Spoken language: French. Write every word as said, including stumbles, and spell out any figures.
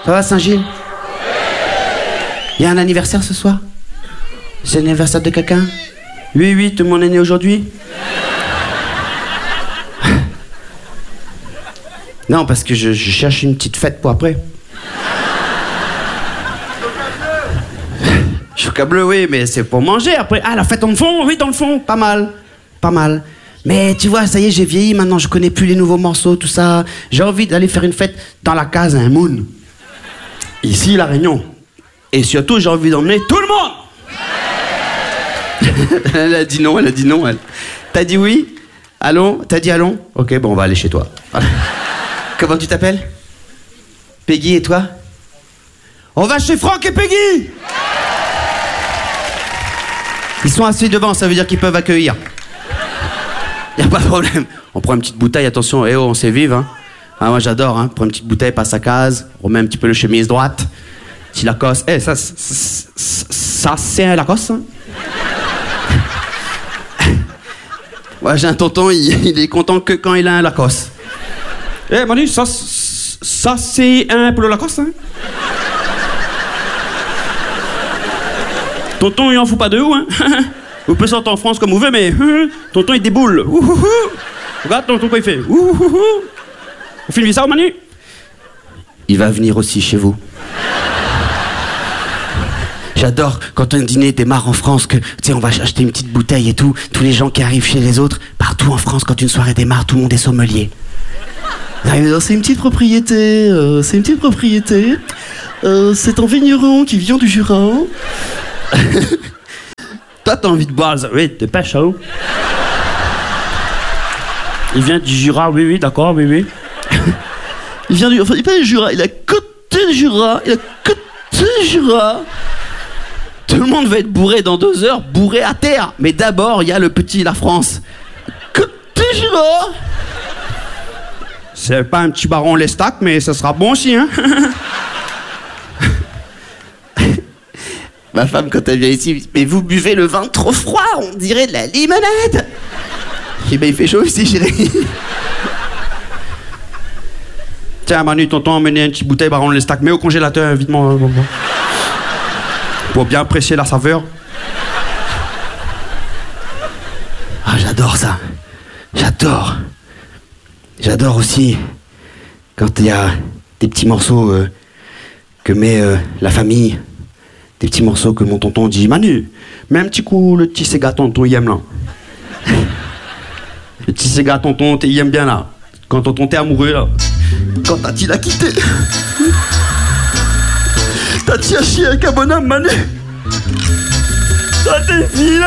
Ça va, Saint-Gilles? Il y a un anniversaire ce soir? C'est l'anniversaire de quelqu'un? Oui, oui, tout le monde est né aujourd'hui? Non, parce que je, je cherche une petite fête pour après. Chocolat bleu, oui, mais c'est pour manger après. Ah, la fête dans le fond, oui, dans le fond, pas mal, pas mal. Mais tu vois, ça y est, j'ai vieilli, maintenant je connais plus les nouveaux morceaux, tout ça. J'ai envie d'aller faire une fête dans la case à un moon. Ici, La Réunion. Et surtout, j'ai envie d'emmener tout le monde. Elle a dit non, elle a dit non, elle. T'as dit oui? Allons? T'as dit allons? Ok, bon, on va aller chez toi. Comment tu t'appelles? Peggy, et toi? On va chez Franck et Peggy! Ils sont assis devant, ça veut dire qu'ils peuvent accueillir. Y'a pas de problème. On prend une petite bouteille, attention, eh oh, on s'est vive, hein. Ah, moi j'adore, hein. Prends une petite bouteille, passe à case, on remet un petit peu le chemise droite. Petit Lacoste. Eh, ça, ça, ça c'est un Lacoste, hein. Ouais, j'ai un tonton, il, il est content que quand il a un Lacoste. Eh, Manu, ça, ça c'est un polo Lacoste, hein. Tonton, il en fout pas deux, hein. Vous pouvez sortir en France comme vous voulez, mais tonton, il déboule. Ouhouhou. Regarde, tonton, quoi il fait. Ouhouhou. On filme ça, Manu? Il va venir aussi chez vous. J'adore quand un dîner démarre en France, que, tu sais, on va acheter une petite bouteille et tout, tous les gens qui arrivent chez les autres, partout en France, quand une soirée démarre, tout le monde est sommelier. C'est une petite propriété, euh, c'est une petite propriété. Euh, c'est un vigneron qui vient du Jura. Toi, t'as envie de boire, oui, t'es pas chaud. Il vient du Jura, oui, oui, d'accord, oui, oui. Il vient du... Enfin, il n'est pas du Jura, il a côté du Jura, il a côté du Jura. Tout le monde va être bourré dans deux heures, bourré à terre. Mais d'abord, il y a le petit La France. Côté Jura. C'est pas un petit baron Lestac, mais ça sera bon aussi, hein. Ma femme, quand elle vient ici, mais vous buvez le vin trop froid, on dirait de la limonade. Eh ben, il fait chaud ici, chérie. Tiens, Manu, tonton a emmené une petite bouteille baron Lestac, mets au congélateur, évidemment. Pour bien apprécier la saveur. Ah, j'adore ça. J'adore. J'adore aussi quand il y a des petits morceaux euh, que met euh, la famille. Des petits morceaux que mon tonton dit, Manu, mets un petit coup le petit Sega tonton, il aime là. Le petit Sega tonton, il aime bien là. Quand tonton t'es amoureux là. Quand Tati l'a quitté. Tati a chié avec un bonhomme, Manu. Ça t'es fini là.